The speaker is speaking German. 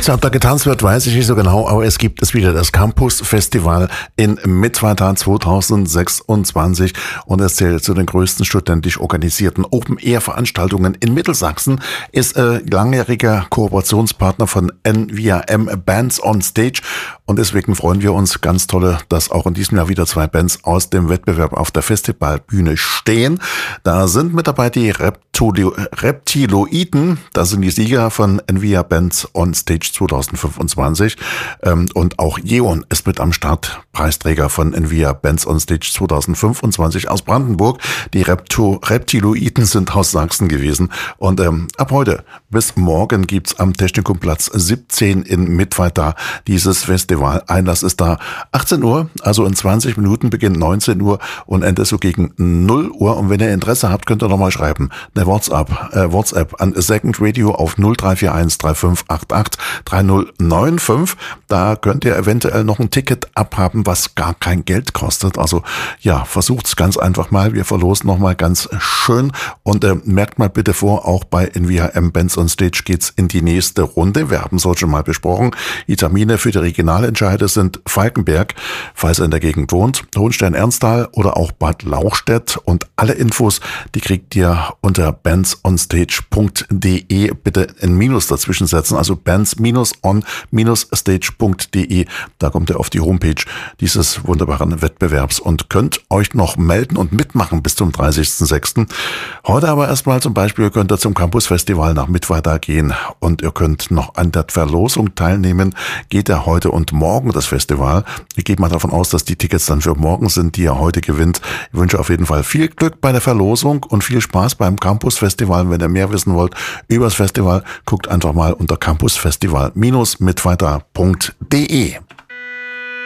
Ob da getanzt wird, weiß ich nicht so genau, aber es gibt es wieder, das Campus Festival in Mittweida 2026 und es zählt zu den größten studentisch organisierten Open-Air-Veranstaltungen in Mittelsachsen, ist langjähriger Kooperationspartner von NVRM Bands on Stage und deswegen freuen wir uns ganz tolle, dass auch in diesem Jahr wieder 2 Bands aus dem Wettbewerb auf der Festivalbühne stehen. Da sind mit dabei die Reptiloiden, das sind die Sieger von NVRM Bands on Stage 2025 und auch Jeon ist mit am Start, Preisträger von NVRM Bands on Stage 2025 aus Brandenburg. Die Reptiloiden sind aus Sachsen gewesen und ab heute bis morgen gibt's am Technikumplatz 17 in Mittweida dieses Festival. Einlass ist da 18 Uhr, also in 20 Minuten, beginnt 19 Uhr und endet so gegen 0 Uhr. Und wenn ihr Interesse habt, könnt ihr nochmal schreiben. Eine WhatsApp an Second Radio auf 0341 3588 3095. Da könnt ihr eventuell noch ein Ticket abhaben, was gar kein Geld kostet. Also ja, versucht's ganz einfach mal. Wir verlosen nochmal ganz schön und merkt mal bitte vor, auch bei NVRM Bands on Stage geht's in die nächste Runde. Wir haben es heute schon mal besprochen. Die Termine für die Regionalentscheide sind Falkenberg, falls ihr in der Gegend wohnt, Hohenstein-Ernsthal oder auch Bad Lauchstädt und alle Infos, die kriegt ihr unter bandsonstage.de. Bitte ein Minus dazwischen setzen, also bands-on-stage.de. Da kommt ihr auf die Homepage dieses wunderbaren Wettbewerbs und könnt euch noch melden und mitmachen bis zum 30.06. Heute aber erstmal zum Beispiel könnt ihr zum Campus Festival nach Mittweida gehen und ihr könnt noch an der Verlosung teilnehmen. Geht ja heute und morgen das Festival. Ich gehe mal davon aus, dass die Tickets dann für morgen sind, die ihr heute gewinnt. Ich wünsche auf jeden Fall viel Glück bei der Verlosung und viel Spaß beim Campus Festival. Wenn ihr mehr wissen wollt über das Festival, guckt einfach mal unter campusfestival-mittweida.de.